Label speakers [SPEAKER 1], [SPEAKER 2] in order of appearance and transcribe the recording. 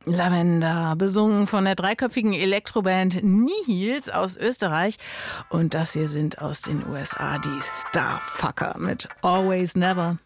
[SPEAKER 1] Lavender, besungen von der dreiköpfigen Elektroband Nihils aus Österreich. Und das hier sind aus den USA die Starfucker mit Always Never.